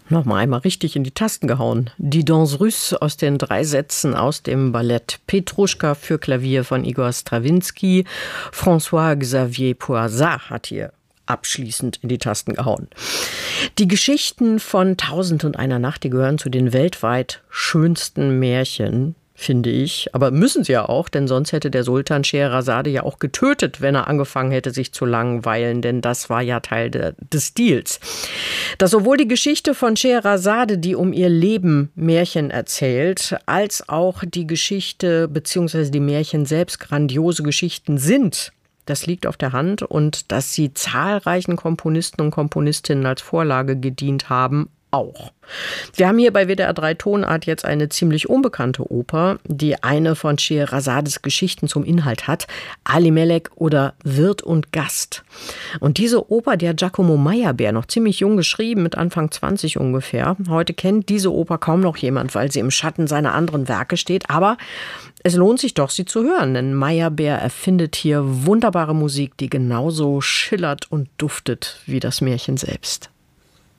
Nochmal einmal richtig in die Tasten gehauen. Die Danse Russe aus den 3 Sätzen aus dem Ballett Petruschka für Klavier von Igor Strawinski. François-Xavier Poisat hat hier abschließend in die Tasten gehauen. Die Geschichten von 1001 Nacht, die gehören zu den weltweit schönsten Märchen, finde ich. Aber müssen sie ja auch, denn sonst hätte der Sultan Scheherazade ja auch getötet, wenn er angefangen hätte, sich zu langweilen, denn das war ja Teil des Deals. Dass sowohl die Geschichte von Scheherazade, die um ihr Leben Märchen erzählt, als auch die Geschichte bzw. die Märchen selbst grandiose Geschichten sind, das liegt auf der Hand, und dass sie zahlreichen Komponisten und Komponistinnen als Vorlage gedient haben, auch. Wir haben hier bei WDR 3 Tonart jetzt eine ziemlich unbekannte Oper, die eine von Scheherazades Geschichten zum Inhalt hat, Ali Melek oder Wirt und Gast. Und diese Oper, die hat Giacomo Meyerbeer noch ziemlich jung geschrieben, mit Anfang 20 ungefähr. Heute kennt diese Oper kaum noch jemand, weil sie im Schatten seiner anderen Werke steht, aber es lohnt sich doch, sie zu hören, denn Meyerbeer erfindet hier wunderbare Musik, die genauso schillert und duftet wie das Märchen selbst.